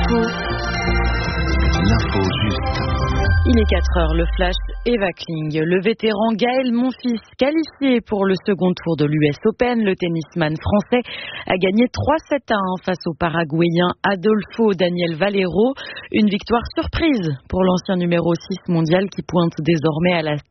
L'info juste. Il est 4h, le flash Eva Kling. Le vétéran Gaël Monfils, qualifié pour le second tour de l'US Open, le tennisman français a gagné 3-7-1 face au Paraguayen Adolfo Daniel Valero. Une victoire surprise pour l'ancien numéro 6 mondial qui pointe désormais à la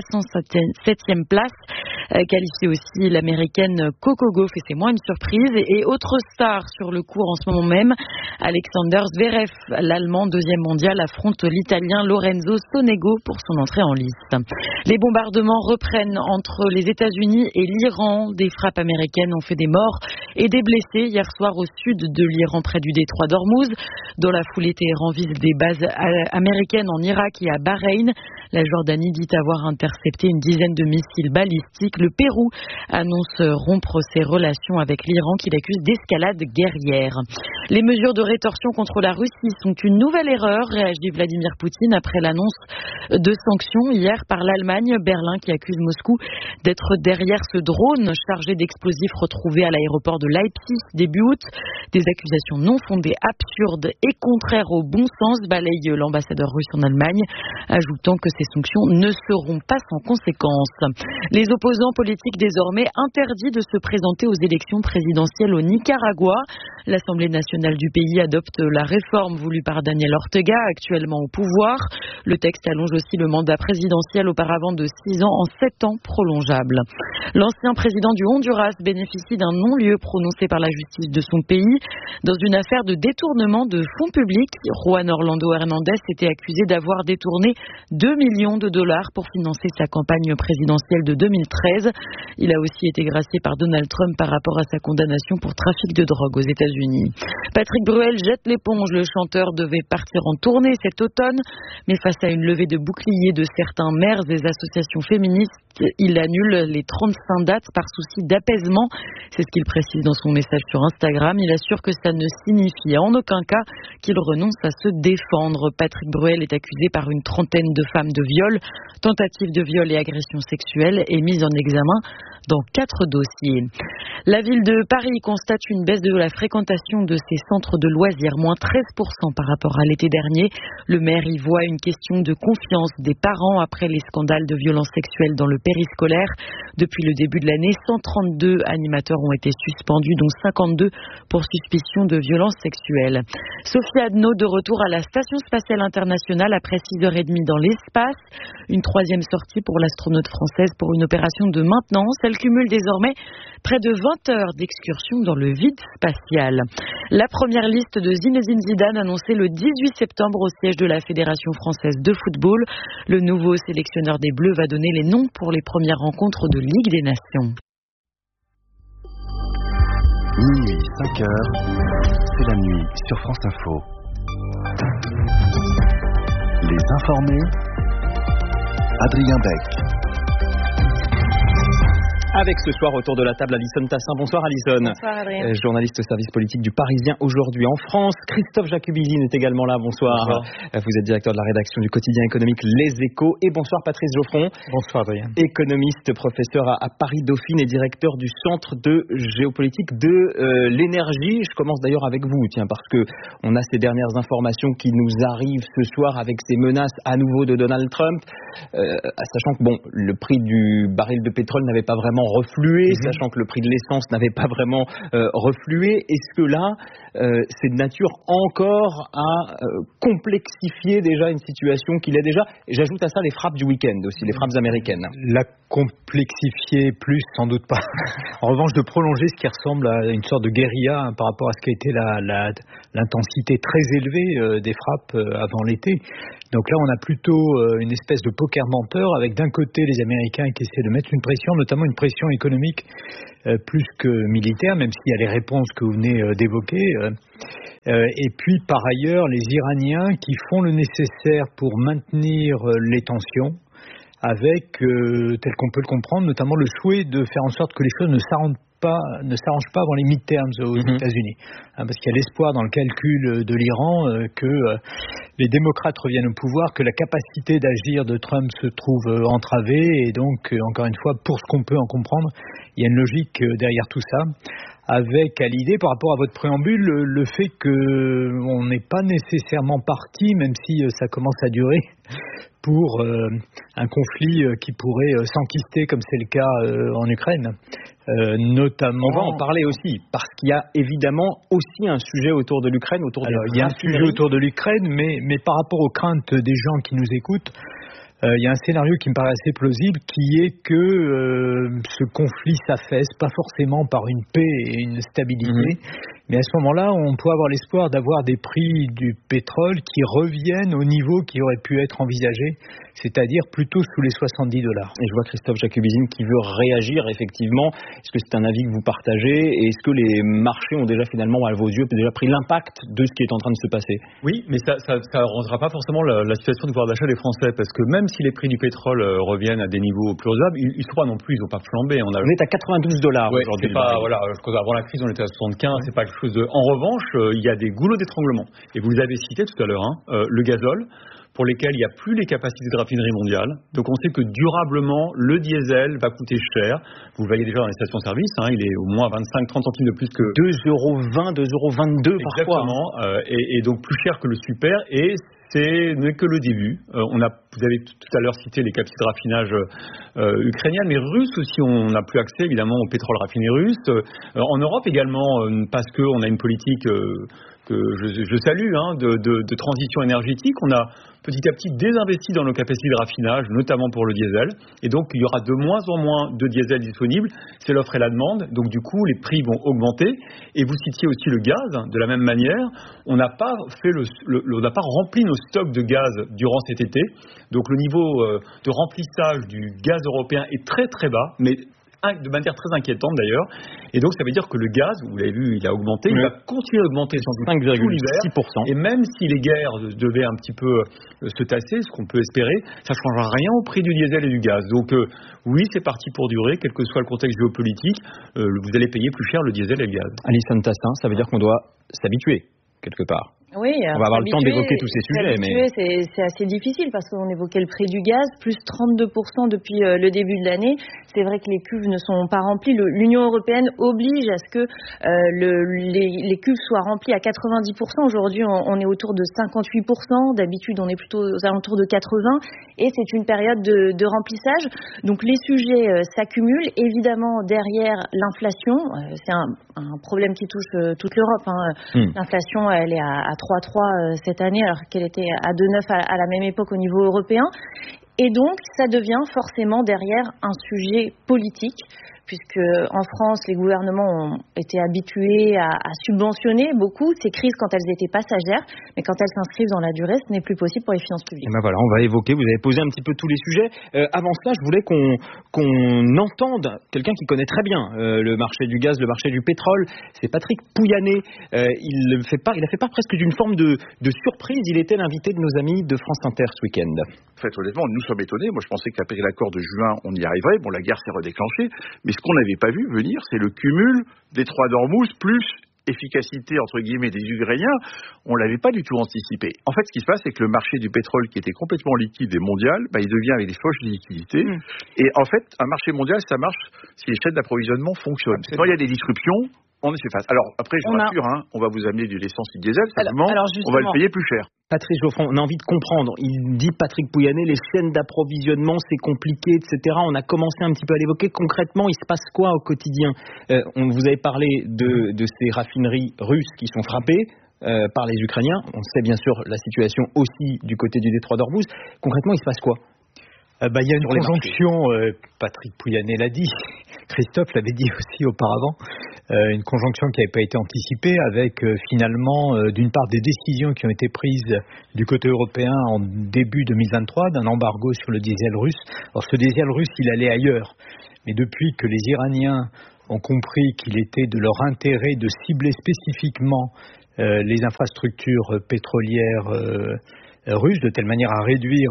307e place. Qualifiée aussi l'américaine Coco Gauff, et c'est moins une surprise. Et autre star sur le court en ce moment même, Alexander Zverev, l'allemand deuxième mondial, affronte l'italien Lorenzo Sonego pour son entrée en liste. Les bombardements reprennent entre les États-Unis et l'Iran. Des frappes américaines ont fait des morts et des blessés hier soir au sud de l'Iran, près du détroit d'Ormuz. Dans la foulée, Téhéran vise des bases américaines en Irak et à Bahreïn. La Jordanie dit avoir intercepté une dizaine de missiles balistiques. Le Pérou annonce rompre ses relations avec l'Iran qu'il accuse d'escalade guerrière. Les mesures de rétorsion contre la Russie sont une nouvelle erreur, réagit Vladimir Poutine après l'annonce de sanctions hier par l'Allemagne. Berlin qui accuse Moscou d'être derrière ce drone chargé d'explosifs retrouvé à l'aéroport de Leipzig début août. Des accusations non fondées, absurdes et contraires au bon sens, balaye l'ambassadeur russe en Allemagne, ajoutant que ces sanctions ne seront pas sans conséquences. Les opposants politiques désormais interdits de se présenter aux élections présidentielles au Nicaragua. L'Assemblée nationale du pays adopte la réforme voulue par Daniel Ortega, actuellement au pouvoir. Le texte allonge aussi le mandat présidentiel auparavant de 6 ans en 7 ans prolongeables. L'ancien président du Honduras bénéficie d'un non-lieu prononcé par la justice de son pays dans une affaire de détournement de fonds publics. Juan Orlando Hernandez était accusé d'avoir détourné 2 millions de dollars pour financer sa campagne présidentielle de 2013. Il a aussi été gracié par Donald Trump par rapport à sa condamnation pour trafic de drogue aux États-Unis. Patrick Bruel jette l'éponge. Le chanteur devait partir en tournée cet automne, mais face à une levée de boucliers de certains maires des associations féministes, il annule les 35 dates par souci d'apaisement. C'est ce qu'il précise dans son message sur Instagram. Il assure que ça ne signifie en aucun cas qu'il renonce à se défendre. Patrick Bruel est accusé par une trentaine de femmes de viol, tentative de viol et agression sexuelle, et mise en examen dans 4 dossiers. La ville de Paris constate une baisse de la fréquentation de ses centres de loisirs, moins 13% par rapport à l'été dernier. Le maire y voit une question de confiance des parents après les scandales de violences sexuelles dans le périscolaire. Depuis le début de l'année, 132 animateurs ont été suspendus, dont 52 pour suspicion de violences sexuelles. Sophie Adno de retour à la Station spatiale internationale après 6h30 dans l'espace. Une 3e sortie pour l'astronaute française pour une opération de maintenance. Elle cumule désormais près de 20 heures d'excursion dans le vide spatial. La première liste de Zinedine Zidane annoncée le 18 septembre au siège de la Fédération française de football. Le nouveau sélectionneur des Bleus va donner les noms pour les premières rencontres de Ligue des Nations. Minuit, 5h, c'est la nuit sur France Info. Les informés, Adrien Beck. Avec ce soir autour de la table Alison Tassin. Bonsoir Alison. Bonsoir Adrien. Journaliste au service politique du Parisien aujourd'hui en France. Christophe Jacubizine est également là. Bonsoir. Vous êtes directeur de la rédaction du quotidien économique Les Échos. Et bonsoir Patrice Geoffron. Bonsoir Adrien. Économiste, professeur à Paris Dauphine et directeur du Centre de géopolitique de l'énergie. Je commence d'ailleurs avec vous, parce que on a ces dernières informations qui nous arrivent ce soir avec ces menaces à nouveau de Donald Trump, sachant que le prix du baril de pétrole n'avait pas vraiment reflué, sachant que le prix de l'essence n'avait pas vraiment reflué. Est-ce que là, c'est de nature encore à complexifier déjà une situation qu'il est déjà? Et j'ajoute à ça les frappes du week-end aussi, les frappes américaines. La complexifier plus, sans doute pas. En revanche, de prolonger ce qui ressemble à une sorte de guérilla par rapport à ce qui a été l'intensité très élevée des frappes avant l'été. Donc là, on a plutôt une espèce de poker menteur avec d'un côté les Américains qui essaient de mettre une pression, notamment une pression économique plus que militaire, même s'il y a les réponses que vous venez d'évoquer. Et puis par ailleurs, les Iraniens qui font le nécessaire pour maintenir les tensions avec, tel qu'on peut le comprendre, notamment le souhait de faire en sorte que les choses ne s'arrangent pas avant les midterms aux États-Unis. Parce qu'il y a l'espoir dans le calcul de l'Iran que les démocrates reviennent au pouvoir, que la capacité d'agir de Trump se trouve entravée. Et donc, encore une fois, pour ce qu'on peut en comprendre, il y a une logique derrière tout ça. avec à l'idée, par rapport à votre préambule, le fait qu'on n'est pas nécessairement parti, même si ça commence à durer, pour un conflit qui pourrait s'enquister, comme c'est le cas en Ukraine. Notamment. On va en parler aussi, parce qu'il y a évidemment aussi un sujet autour de l'Ukraine, il y a un sujet autour de l'Ukraine, mais par rapport aux craintes des gens qui nous écoutent, il y a un scénario qui me paraît assez plausible, qui est que ce conflit s'affaisse, pas forcément par une paix et une stabilité, mais à ce moment-là, on peut avoir l'espoir d'avoir des prix du pétrole qui reviennent au niveau qui aurait pu être envisagé, c'est-à-dire plutôt sous les $70. Et je vois Christophe Jacubizine qui veut réagir effectivement. Est-ce que c'est un avis que vous partagez et est-ce que les marchés ont déjà finalement, à vos yeux, déjà pris l'impact de ce qui est en train de se passer? Oui, mais ça ne rendra pas forcément la situation de pouvoir d'achat des Français, parce que même si les prix du pétrole reviennent à des niveaux plus raisonnables, ils ne sont pas non plus, ils n'ont pas flambé. On est à $92 aujourd'hui. C'est pas, voilà, avant la crise, on était à 75, c'est pas quelque chose de... En revanche, il y a des goulots d'étranglement. Et vous les avez cités tout à l'heure, le gazole, pour lesquels il n'y a plus les capacités de raffinerie mondiale. Donc on sait que durablement, le diesel va coûter cher. Vous le voyez déjà dans les stations-service, il est au moins 25-30 centimes de plus que... €2,20, €2,22 parfois. Exactement, et donc plus cher que le super, et ce n'est que le début. Vous avez tout à l'heure cité les capacités de raffinage ukrainiennes, mais russes aussi, on n'a plus accès évidemment au pétrole raffiné russe. En Europe également, parce qu'on a une politique... que je salue, de transition énergétique. On a petit à petit désinvesti dans nos capacités de raffinage, notamment pour le diesel. Et donc, il y aura de moins en moins de diesel disponible. C'est l'offre et la demande. Donc, du coup, les prix vont augmenter. Et vous citiez aussi le gaz. De la même manière, on n'a pas rempli nos stocks de gaz durant cet été. Donc, le niveau de remplissage du gaz européen est très, très bas. Mais de manière très inquiétante d'ailleurs, et donc ça veut dire que le gaz, vous l'avez vu, il a augmenté, il va continuer à augmenter sans doute tout l'hiver, et même si les guerres devaient un petit peu se tasser, ce qu'on peut espérer, ça ne changera rien au prix du diesel et du gaz. Donc oui, c'est parti pour durer, quel que soit le contexte géopolitique, vous allez payer plus cher le diesel et le gaz. Alison Tassin, ça veut dire qu'on doit s'habituer quelque part. Oui, on va avoir le temps d'évoquer tous ces sujets. Mais c'est assez difficile parce qu'on évoquait le prix du gaz, plus 32% depuis le début de l'année. C'est vrai que les cuves ne sont pas remplies. L'Union européenne oblige à ce que les cuves soient remplies à 90%. Aujourd'hui, on est autour de 58%. D'habitude, on est plutôt aux alentours de 80%. Et c'est une période de remplissage. Donc, les sujets s'accumulent. Évidemment, derrière l'inflation, c'est un problème qui touche toute l'Europe. L'inflation, elle est à 3,3 cette année, alors qu'elle était à 2,9 à la même époque au niveau européen. Et donc, ça devient forcément derrière un sujet politique, puisque en France, les gouvernements ont été habitués à subventionner beaucoup ces crises quand elles étaient passagères, mais quand elles s'inscrivent dans la durée, ce n'est plus possible pour les finances publiques. Et ben voilà, on va évoquer, vous avez posé un petit peu tous les sujets. Avant cela, je voulais qu'on entende quelqu'un qui connaît très bien le marché du gaz, le marché du pétrole. C'est Patrick Pouyanné. Il a fait part presque d'une forme de surprise. Il était l'invité de nos amis de France Inter ce week-end. En fait, honnêtement, nous sommes étonnés. Moi, je pensais qu'après l'accord de juin, on y arriverait. Bon, la guerre s'est redéclenchée. Mais ce qu'on n'avait pas vu venir, c'est le cumul des trois d'Ormuz plus efficacité, entre guillemets, des Ukrainiens. On l'avait pas du tout anticipé. En fait, ce qui se passe, c'est que le marché du pétrole, qui était complètement liquide et mondial, il devient avec des poches de liquidité. Et en fait, un marché mondial, ça marche si les chaînes d'approvisionnement fonctionnent. Quand il y a des disruptions, on y fait face. Alors, après, je vous rassure, on va vous amener de l'essence et du diesel, simplement, on va le payer plus cher. Patrice Geoffrand, on a envie de comprendre. Il dit, Patrick Pouyanné, les chaînes d'approvisionnement, c'est compliqué, etc. On a commencé un petit peu à l'évoquer. Concrètement, il se passe quoi au quotidien? Vous avez parlé de ces raffineries russes qui sont frappées par les Ukrainiens. On sait bien sûr la situation aussi du côté du détroit d'Ormuz. Concrètement, il se passe quoi? Il y a une conjonction, Patrick Pouyanné l'a dit, Christophe l'avait dit aussi auparavant, une conjonction qui n'avait pas été anticipée avec finalement d'une part des décisions qui ont été prises du côté européen en début 2023 d'un embargo sur le diesel russe. Alors ce diesel russe, il allait ailleurs, mais depuis que les Iraniens ont compris qu'il était de leur intérêt de cibler spécifiquement les infrastructures pétrolières russes, de telle manière à réduire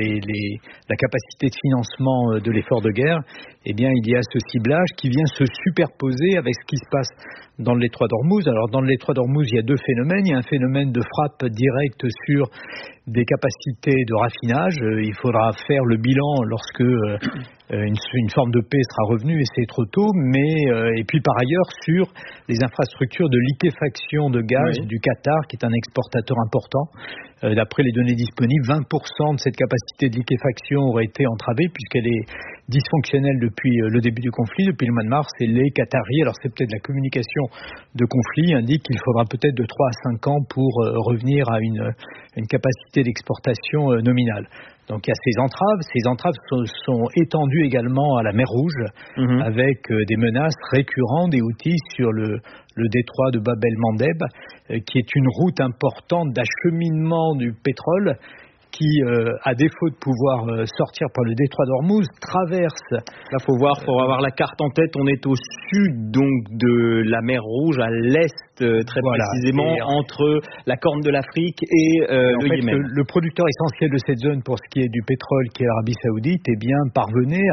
la capacité de financement de l'effort de guerre, eh bien il y a ce ciblage qui vient se superposer avec ce qui se passe dans le détroit d'Ormuz. Alors dans le détroit d'Ormuz, il y a deux phénomènes. Il y a un phénomène de frappe directe sur des capacités de raffinage. Il faudra faire le bilan lorsque une forme de paix sera revenue et c'est trop tôt. Mais et puis par ailleurs sur les infrastructures de liquéfaction de gaz du Qatar, qui est un exportateur important. D'après les données disponibles, 20% de cette capacité de liquéfaction aurait été entravée puisqu'elle est dysfonctionnelle depuis le début du conflit, depuis le mois de mars. Et les Qataris, alors c'est peut-être la communication de conflit, indique qu'il faudra peut-être de 3 à 5 ans pour revenir à une capacité d'exportation nominale. Donc il y a ces entraves. Ces entraves sont étendues également à la mer Rouge, avec des menaces récurrentes des Houthis sur le détroit de Bab el-Mandeb, qui est une route importante d'acheminement du pétrole, qui, à défaut de pouvoir sortir par le détroit d'Ormuz, traverse. Là, faut avoir la carte en tête. On est au sud donc de la mer Rouge, à l'est très précisément, entre la Corne de l'Afrique et le Yémen. Le producteur essentiel de cette zone, pour ce qui est du pétrole, qui est l'Arabie Saoudite, parvient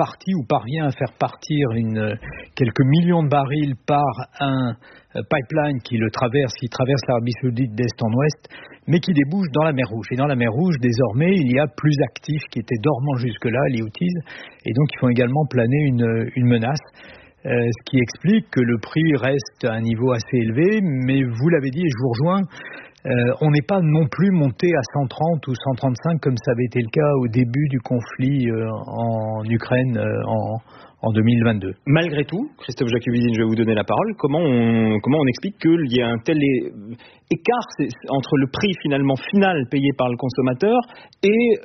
à faire partir quelques millions de barils par un pipeline qui traverse l'Arabie Saoudite d'est en ouest, mais qui débouche dans la mer Rouge. Et dans la mer Rouge, désormais, il y a plus actifs qui étaient dormants jusque-là, les Houthis, et donc ils font également planer une menace. Ce qui explique que le prix reste à un niveau assez élevé, mais vous l'avez dit et je vous rejoins, on n'est pas non plus monté à 130 ou 135 comme ça avait été le cas au début du conflit en Ukraine en 2022. Malgré tout, Christophe Jacubizine, je vais vous donner la parole. Comment on explique qu'il y a un tel écart entre le prix final payé par le consommateur et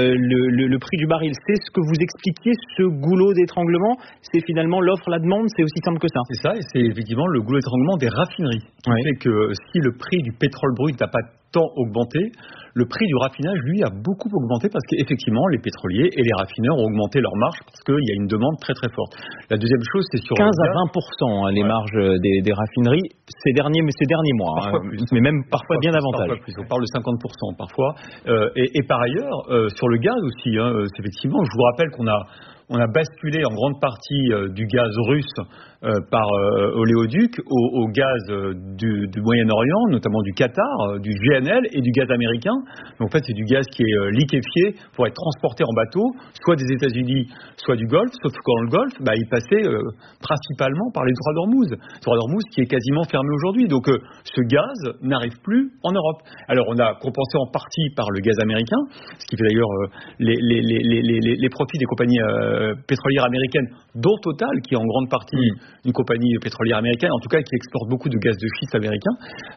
le prix du baril? C'est ce que vous expliquiez, ce goulot d'étranglement? C'est finalement l'offre, la demande, c'est aussi simple que ça? C'est ça, et c'est effectivement le goulot d'étranglement des raffineries. Qui fait que si le prix du pétrole brut n'a pas tant augmenté, le prix du raffinage, lui, a beaucoup augmenté parce qu'effectivement, les pétroliers et les raffineurs ont augmenté leurs marges parce qu'il y a une demande très très forte. La deuxième chose, c'est sur 15 à 20% les marges des raffineries ces derniers mois, mais même parfois bien davantage. On parle de 50% parfois. Et par ailleurs, sur le gaz aussi, effectivement, je vous rappelle qu'on a basculé en grande partie du gaz russe par oléoduc au gaz du Moyen-Orient, notamment du Qatar, du GNL et du gaz américain. Donc en fait, c'est du gaz qui est liquéfié pour être transporté en bateau, soit des États-Unis, soit du Golfe. Sauf que dans le Golfe, il passait principalement par les détroits d'Ormuz. Le détroit d'Ormuz qui est quasiment fermé aujourd'hui. Donc ce gaz n'arrive plus en Europe. Alors on a compensé en partie par le gaz américain, ce qui fait d'ailleurs les profits des compagnies pétrolières américaines, dont Total, qui est en grande partie une compagnie pétrolière américaine, en tout cas qui exporte beaucoup de gaz de schiste américain.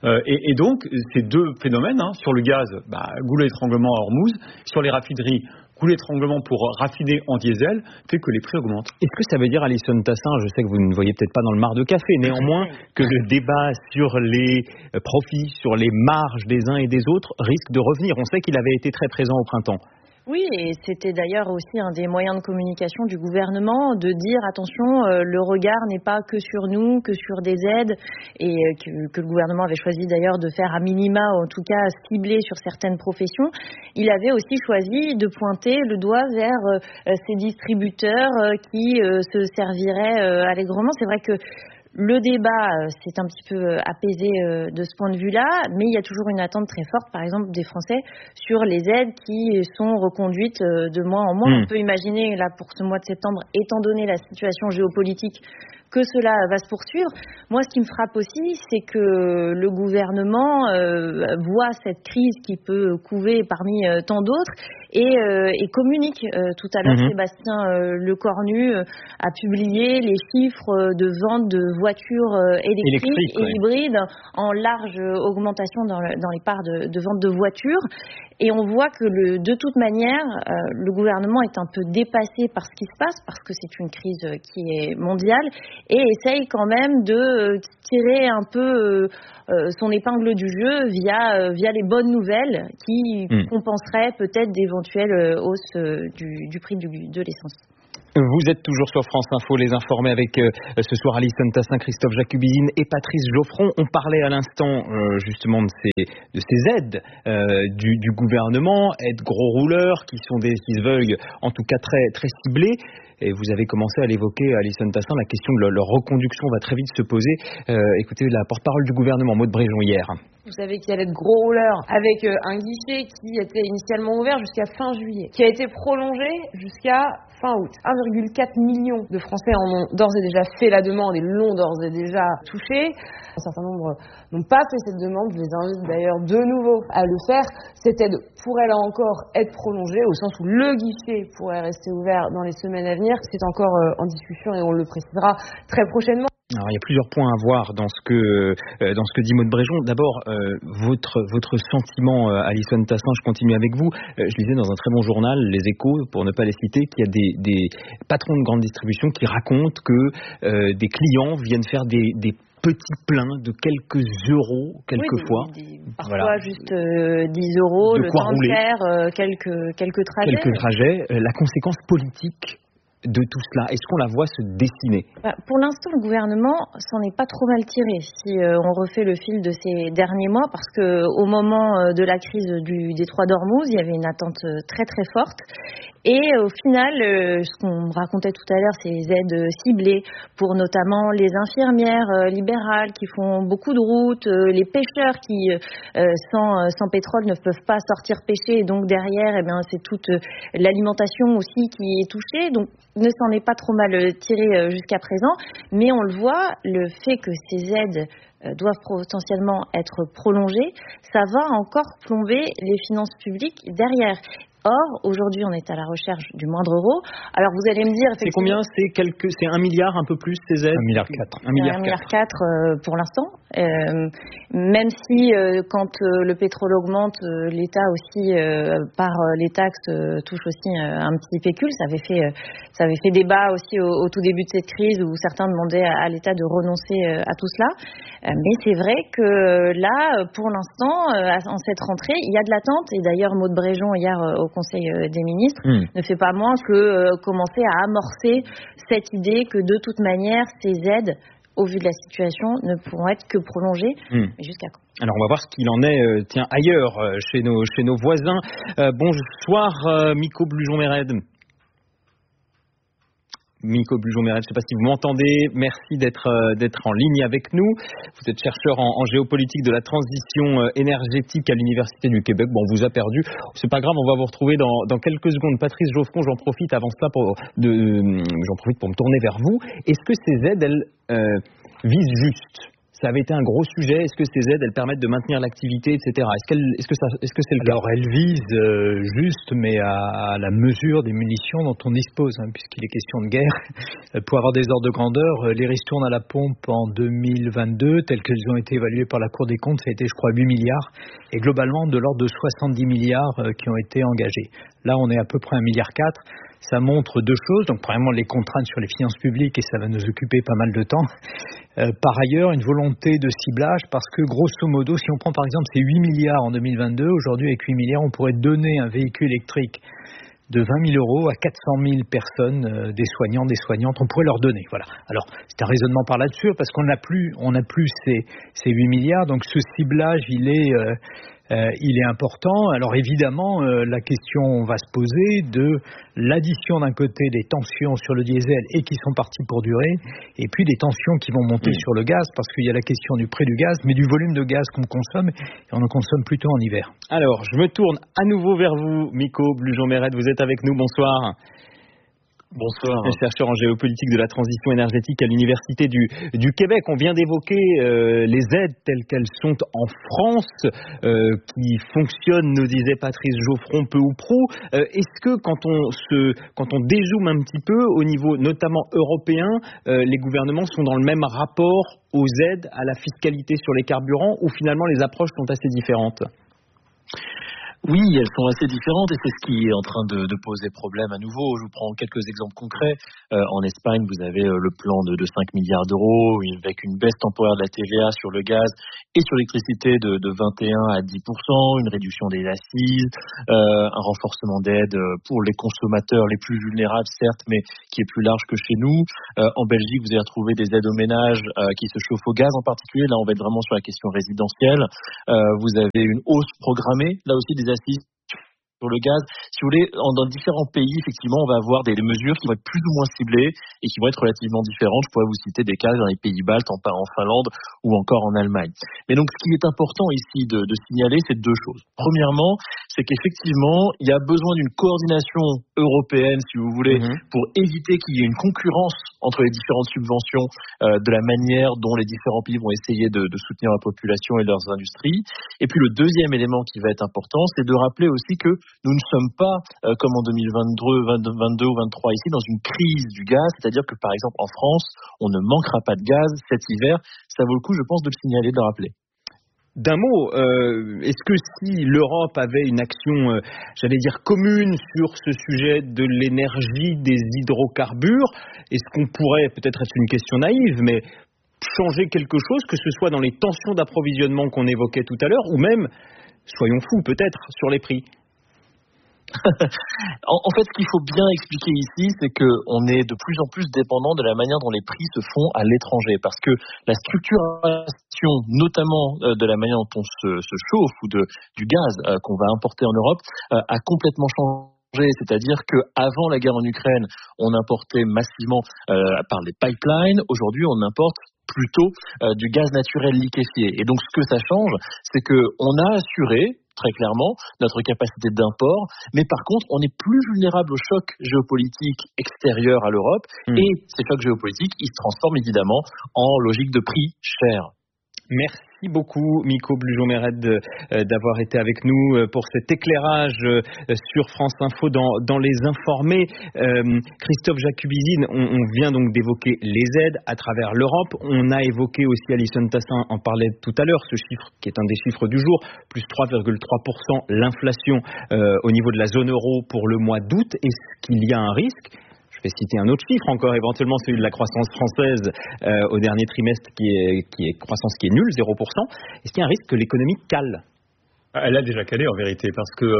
Et donc, ces deux phénomènes, sur le gaz, goulot d'étranglement à Ormuz, sur les raffineries, goulot d'étranglement pour raffiner en diesel, fait que les prix augmentent. Est-ce que ça veut dire, Alison Tassin, je sais que vous ne voyez peut-être pas dans le mar de café, néanmoins, que le débat sur les profits, sur les marges des uns et des autres risque de revenir? On sait qu'il avait été très présent au printemps. Oui, et c'était d'ailleurs aussi un des moyens de communication du gouvernement, de dire attention, le regard n'est pas que sur nous, que sur des aides, et que le gouvernement avait choisi d'ailleurs de faire à minima, en tout cas ciblé sur certaines professions. Il avait aussi choisi de pointer le doigt vers ces distributeurs qui se serviraient allègrement. C'est vrai que le débat s'est un petit peu apaisé de ce point de vue-là, mais il y a toujours une attente très forte, par exemple, des Français sur les aides qui sont reconduites de mois en mois. On peut imaginer, là, pour ce mois de septembre, étant donné la situation géopolitique, que cela va se poursuivre. Moi, ce qui me frappe aussi, c'est que le gouvernement voit cette crise qui peut couver parmi tant d'autres et communique. Tout à l'heure, Sébastien Lecornu a publié les chiffres de vente de voitures électriques et hybrides en large augmentation dans les parts de vente de voitures. Et on voit que de toute manière, le gouvernement est un peu dépassé par ce qui se passe, parce que c'est une crise qui est mondiale, et essaye quand même de tirer un peu son épingle du jeu via les bonnes nouvelles qui compenseraient peut-être d'éventuelles hausses du prix de l'essence. Vous êtes toujours sur France Info, les informés avec ce soir Alison Tassin, Christophe Jacubizine et Patrice Geoffron. On parlait à l'instant justement de ces aides du gouvernement, aides gros rouleurs qui se veulent en tout cas très, très ciblées. et vous avez commencé à l'évoquer, Alison Tassin, la question de leur reconduction va très vite se poser. Écoutez la porte-parole du gouvernement, Maud Bréjon, hier. Vous savez qu'il y avait de gros rouleurs avec un guichet qui était initialement ouvert jusqu'à fin juillet, qui a été prolongé jusqu'à fin août. 1,4 million de Français en ont d'ores et déjà fait la demande et l'ont d'ores et déjà touché. Un certain nombre n'ont pas fait cette demande. Je les invite d'ailleurs de nouveau à le faire. Cette aide pourrait là encore être prolongée au sens où le guichet pourrait rester ouvert dans les semaines à venir. C'est encore en discussion et on le précisera très prochainement. Alors, il y a plusieurs points à voir dans ce que dit Maud Bréjon. D'abord, votre sentiment, Alison Tassin, je continue avec vous. Je lisais dans un très bon journal, Les Échos, pour ne pas les citer, qu'il y a des patrons de grande distribution qui racontent que des clients viennent faire des petits pleins de quelques euros, quelquefois. Oui, parfois juste 10 euros, de le quoi temps rouler. de faire quelques trajets. Quelques trajets. La conséquence politique de tout cela, est-ce qu'on la voit se dessiner ? Pour l'instant, le gouvernement s'en est pas trop mal tiré si on refait le fil de ces derniers mois, parce que au moment de la crise du détroit d'Ormuz, il y avait une attente très très forte. Et au final, ce qu'on racontait tout à l'heure, ces aides ciblées pour notamment les infirmières libérales qui font beaucoup de routes, les pêcheurs qui, sans pétrole, ne peuvent pas sortir pêcher. Et donc derrière, c'est toute l'alimentation aussi qui est touchée. Donc ne s'en est pas trop mal tiré jusqu'à présent. Mais on le voit, le fait que ces aides doivent potentiellement être prolongées, ça va encore plomber les finances publiques derrière. Or, aujourd'hui, on est à la recherche du moindre euro. Alors, vous allez me dire... C'est combien ? C'est 1 milliard, un peu plus, ces aides ? 1,4 milliard. 1,4 milliard pour l'instant. Même si, quand le pétrole augmente, l'État aussi, par les taxes, touche aussi un petit pécule. Ça avait fait débat aussi au tout début de cette crise où certains demandaient à l'État de renoncer à tout cela. Mais c'est vrai que là, pour l'instant, en cette rentrée, il y a de l'attente. Et d'ailleurs, Maud Bréjon, hier, au Conseil des ministres, ne fait pas moins que commencer à amorcer cette idée que de toute manière, ces aides, au vu de la situation, ne pourront être que prolongées. Mais jusqu'à quand ? Alors on va voir ce qu'il en est ailleurs, chez nos voisins. Bonsoir, Miko Blujon-Méred. Miko Blujon-Méred, je ne sais pas si vous m'entendez. Merci d'être en ligne avec nous. Vous êtes chercheur en géopolitique de la transition énergétique à l'Université du Québec. Bon, on vous a perdu. C'est pas grave, on va vous retrouver dans quelques secondes. Patrice Geoffron, j'en profite avant cela pour me tourner vers vous. Est-ce que ces aides, elles visent juste ? Ça avait été un gros sujet. Est-ce que ces aides, elles permettent de maintenir l'activité, etc. Est-ce que c'est le cas ? Alors, elles visent juste, mais à la mesure des munitions dont on dispose, puisqu'il est question de guerre. Pour avoir des ordres de grandeur, les ristournes à la pompe en 2022, telles qu'elles ont été évaluées par la Cour des comptes, ça a été, je crois, 8 milliards. Et globalement, de l'ordre de 70 milliards qui ont été engagés. Là, on est à peu près 1,4 milliard. Ça montre deux choses. Donc, premièrement, les contraintes sur les finances publiques, et ça va nous occuper pas mal de temps. Par ailleurs, une volonté de ciblage, parce que grosso modo, si on prend par exemple ces 8 milliards en 2022, aujourd'hui avec 8 milliards, on pourrait donner un véhicule électrique de 20 000 euros à 400 000 personnes, des soignants, des soignantes, on pourrait leur donner. Voilà. Alors, c'est un raisonnement par là-dessus, parce qu'on n'a plus ces 8 milliards, donc ce ciblage, il est important. Alors évidemment, la question va se poser de l'addition d'un côté des tensions sur le diesel et qui sont parties pour durer, et puis des tensions qui vont monter sur le gaz, parce qu'il y a la question du prix du gaz, mais du volume de gaz qu'on consomme, et on en consomme plutôt en hiver. Alors, je me tourne à nouveau vers vous, Miko Blujon-Méred, vous êtes avec nous, bonsoir. Bonsoir. Chercheur en géopolitique de la transition énergétique à l'Université du Québec. On vient d'évoquer les aides telles qu'elles sont en France, qui fonctionnent, nous disait Patrice Geoffron, peu ou prou. Est-ce que quand on dézoome un petit peu au niveau notamment européen, les gouvernements sont dans le même rapport aux aides, à la fiscalité sur les carburants, ou finalement les approches sont assez différentes ? Oui, elles sont assez différentes et c'est ce qui est en train de poser problème à nouveau. Je vous prends quelques exemples concrets. En Espagne, vous avez le plan de 5 milliards d'euros avec une baisse temporaire de la TVA sur le gaz et sur l'électricité de 21 à 10%, une réduction des assises, un renforcement d'aide pour les consommateurs les plus vulnérables, certes, mais qui est plus large que chez nous. En Belgique, vous allez retrouver des aides aux ménages qui se chauffent au gaz en particulier. Là, on va être vraiment sur la question résidentielle. Vous avez une hausse programmée, là aussi, des assises sur le gaz. Si vous voulez, dans différents pays, effectivement, on va avoir des mesures qui vont être plus ou moins ciblées et qui vont être relativement différentes. Je pourrais vous citer des cas dans les pays baltes, en Finlande ou encore en Allemagne. Mais donc, ce qui est important ici de signaler, c'est deux choses. Premièrement, c'est qu'effectivement, il y a besoin d'une coordination européenne, si vous voulez, pour éviter qu'il y ait une concurrence entre les différentes subventions, de la manière dont les différents pays vont essayer de soutenir la population et leurs industries. Et puis le deuxième élément qui va être important, c'est de rappeler aussi que nous ne sommes pas, comme en 2022 ou 2023 ici, dans une crise du gaz, c'est-à-dire que par exemple en France, on ne manquera pas de gaz cet hiver. Ça vaut le coup, je pense, de le signaler, de le rappeler. D'un mot, est-ce que si l'Europe avait une action, j'allais dire commune sur ce sujet de l'énergie, des hydrocarbures, est-ce qu'on pourrait, peut-être est-ce une question naïve, mais changer quelque chose, que ce soit dans les tensions d'approvisionnement qu'on évoquait tout à l'heure, ou même, soyons fous peut-être, sur les prix? En fait, ce qu'il faut bien expliquer ici, c'est qu'on est de plus en plus dépendant de la manière dont les prix se font à l'étranger, parce que la structuration, notamment de la manière dont on se chauffe ou du gaz qu'on va importer en Europe, a complètement changé. C'est-à-dire qu'avant la guerre en Ukraine, on importait massivement par les pipelines. Aujourd'hui, on importe plutôt du gaz naturel liquéfié. Et donc, ce que ça change, c'est qu'on a assuré très clairement notre capacité d'import, mais par contre, on est plus vulnérable aux chocs géopolitiques extérieurs à l'Europe, et ces chocs géopolitiques, ils se transforment évidemment en logique de prix cher. Merci beaucoup, Miko Blujon-Mérette, d'avoir été avec nous pour cet éclairage sur France Info dans Les Informés. Christophe Jacubizine, on vient donc d'évoquer les aides à travers l'Europe. On a évoqué aussi, Alison Tassin en parlait tout à l'heure, ce chiffre qui est un des chiffres du jour, plus 3,3% l'inflation au niveau de la zone euro pour le mois d'août. Est-ce qu'il y a un risque ? Je vais citer un autre chiffre encore, éventuellement celui de la croissance française au dernier trimestre qui est croissance qui est nulle, 0%. Est-ce qu'il y a un risque que l'économie cale ? Elle a déjà calé en vérité, parce que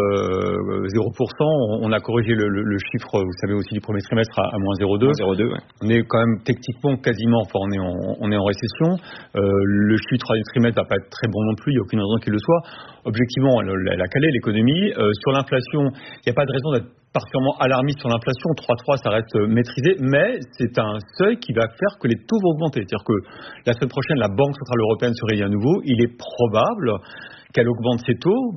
0%, on a corrigé le chiffre, vous savez aussi, du premier trimestre à moins 0,2. Ouais. On est quand même techniquement quasiment, enfin on est en récession. Le chiffre du troisième trimestre va pas être très bon non plus, il n'y a aucune raison qu'il le soit. Objectivement, elle a calé l'économie. Sur l'inflation, il n'y a pas de raison d'être particulièrement alarmiste sur l'inflation. 3,3, ça reste maîtrisé, mais c'est un seuil qui va faire que les taux vont augmenter. C'est-à-dire que la semaine prochaine, la Banque Centrale Européenne se réunit à nouveau. Il est probable qu'elle augmente ses taux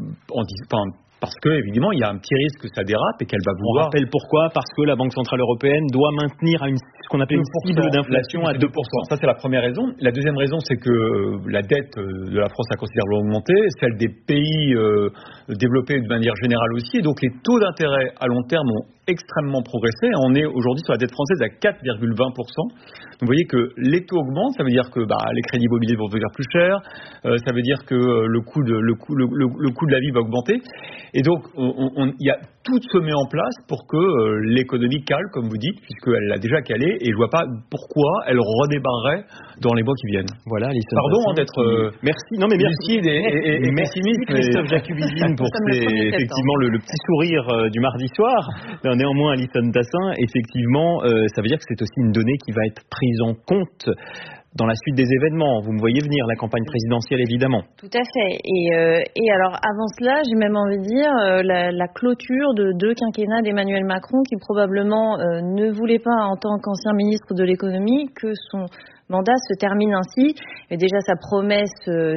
parce que, évidemment, il y a un petit risque que ça dérape et qu'elle va vouloir... On rappelle pourquoi ? Parce que la Banque Centrale Européenne doit maintenir ce qu'on appelle une cible d'inflation à 2%. Ça, c'est la première raison. La deuxième raison, c'est que la dette de la France a considérablement augmenté, celle des pays développés de manière générale aussi, et donc les taux d'intérêt à long terme ont extrêmement progressé. On est aujourd'hui sur la dette française à 4,20%. Donc vous voyez que les taux augmentent, ça veut dire que les crédits immobiliers vont devenir plus chers, ça veut dire que le coût de la vie va augmenter. Et donc tout se met en place pour que l'économie cale, comme vous dites, puisqu'elle l'a déjà calé, et je ne vois pas pourquoi elle redémarrerait dans les mois qui viennent. Voilà, Alison. Pardon d'être merci. Non mais merci et pessimiste, Christophe Jacubizine, pour effectivement le petit sourire du mardi soir. Néanmoins, Alison Tassin, effectivement, ça veut dire que c'est aussi une donnée qui va être prise en compte dans la suite des événements. Vous me voyez venir, la campagne présidentielle, évidemment. Tout à fait. Et alors, avant cela, j'ai même envie de dire la clôture de 2 quinquennats d'Emmanuel Macron, qui probablement ne voulait pas, en tant qu'ancien ministre de l'économie, que son mandat se termine ainsi. Et déjà, sa promesse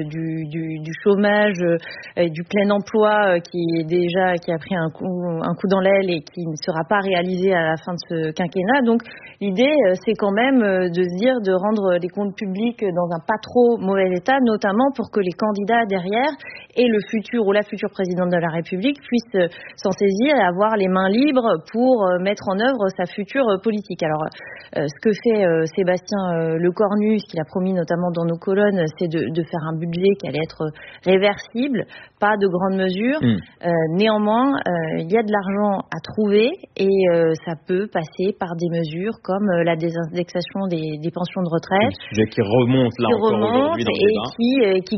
du chômage et du plein emploi qui a pris un coup dans l'aile et qui ne sera pas réalisé à la fin de ce quinquennat. Donc, l'idée, c'est quand même de se dire de rendre les comptes publics dans un pas trop mauvais état, notamment pour que les candidats derrière et le futur ou la future présidente de la République puissent s'en saisir et avoir les mains libres pour mettre en œuvre sa future politique. Alors, ce que fait Sébastien Lecornu, ce qu'il a promis notamment dans nos colonnes, c'est de faire un budget qui allait être réversible, pas de grandes mesures. Néanmoins, il y a de l'argent à trouver et ça peut passer par des mesures comme la désindexation des pensions de retraite. Un sujet qui remonte là aujourd'hui dans le débat. Qui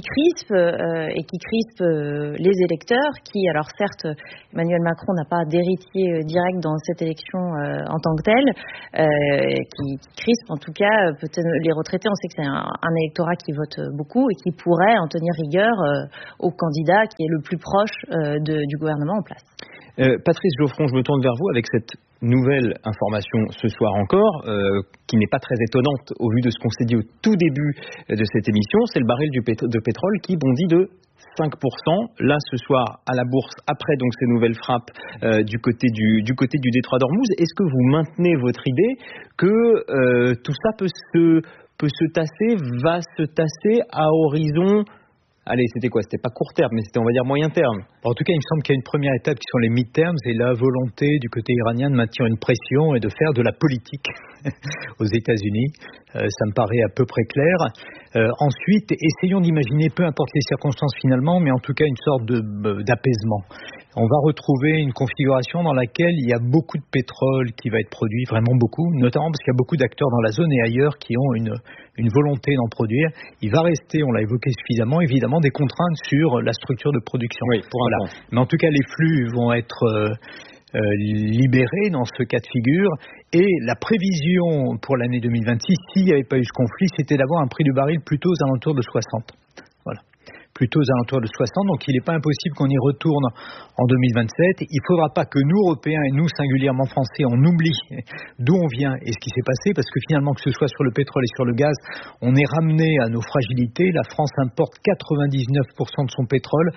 crispe les électeurs qui, alors certes, Emmanuel Macron n'a pas d'héritier direct dans cette élection en tant que telle, qui crispe en tout cas peut-être les retraités. On sait que c'est un électorat qui vote beaucoup et qui pourrait en tenir rigueur au candidat qui est le plus proche du gouvernement en place. Patrice Geoffron, je me tourne vers vous avec cette nouvelle information ce soir encore, qui n'est pas très étonnante au vu de ce qu'on s'est dit au tout début de cette émission. C'est le baril de pétrole qui bondit de 5%. Là, ce soir, à la bourse, après donc ces nouvelles frappes du côté du détroit d'Ormuz. Est-ce que vous maintenez votre idée que tout ça peut se tasser, va se tasser à horizon... Allez, c'était quoi? C'était pas court terme, mais c'était, on va dire, moyen terme. En tout cas, il me semble qu'il y a une première étape qui sont les mid-terms et la volonté du côté iranien de maintenir une pression et de faire de la politique aux États-Unis. Ça me paraît à peu près clair. Ensuite, essayons d'imaginer, peu importe les circonstances finalement, mais en tout cas une sorte d'apaisement. On va retrouver une configuration dans laquelle il y a beaucoup de pétrole qui va être produit, vraiment beaucoup, notamment parce qu'il y a beaucoup d'acteurs dans la zone et ailleurs qui ont une volonté d'en produire. Il va rester, on l'a évoqué suffisamment, évidemment, des contraintes sur la structure de production. Oui, voilà. Mais en tout cas, les flux vont être libérés dans ce cas de figure. Et la prévision pour l'année 2026, s'il n'y avait pas eu ce conflit, c'était d'avoir un prix du baril plutôt aux alentours de 60. Voilà. Plutôt aux alentours de 60, donc il n'est pas impossible qu'on y retourne en 2027. Il ne faudra pas que nous, Européens, et nous, singulièrement Français, on oublie d'où on vient et ce qui s'est passé, parce que finalement, que ce soit sur le pétrole et sur le gaz, on est ramené à nos fragilités. La France importe 99% de son pétrole,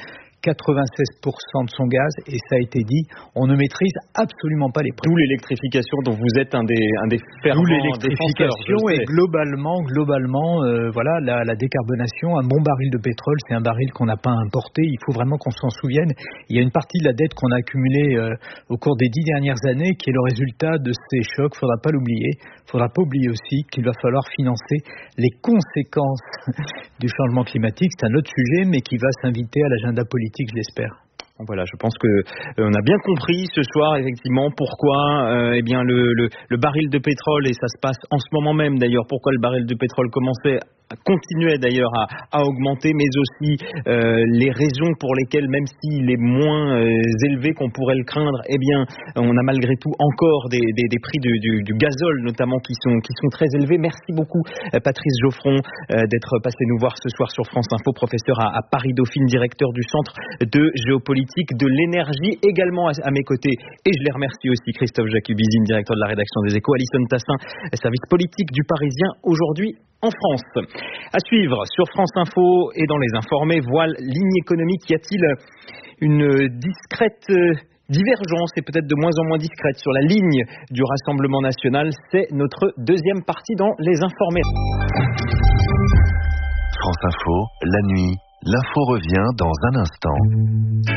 96% de son gaz, et ça a été dit, on ne maîtrise absolument pas les prix. D'où l'électrification dont vous êtes un des fervents défenseurs. Et globalement, voilà, la décarbonation, un bon baril de pétrole, c'est un baril qu'on n'a pas importé. Il faut vraiment qu'on s'en souvienne. Il y a une partie de la dette qu'on a accumulée au cours des 10 dernières années, qui est le résultat de ces chocs. Il ne faudra pas l'oublier. Il ne faudra pas oublier aussi qu'il va falloir financer les conséquences du changement climatique. C'est un autre sujet, mais qui va s'inviter à l'agenda politique, je l'espère. Voilà, je pense que on a bien compris ce soir effectivement pourquoi le baril de pétrole, et ça se passe en ce moment même d'ailleurs, pourquoi le baril de pétrole continuait d'ailleurs à augmenter, mais aussi les raisons pour lesquelles, même s'il est moins élevé qu'on pourrait le craindre, eh bien on a malgré tout encore des prix du gazole notamment qui sont très élevés. Merci beaucoup Patrice Geoffron d'être passé nous voir ce soir sur France Info, professeur à Paris Dauphine, directeur du Centre de géopolitique de l'énergie, également à mes côtés, et je les remercie aussi, Christophe Jacubizine, directeur de la rédaction des Échos, Alison Tassin, service politique du Parisien aujourd'hui en France. À suivre sur France Info et dans Les Informés, voile, ligne économique, y a-t-il une discrète divergence, et peut-être de moins en moins discrète, sur la ligne du Rassemblement national? C'est notre deuxième partie dans Les Informés. France Info, la nuit, l'info revient dans un instant.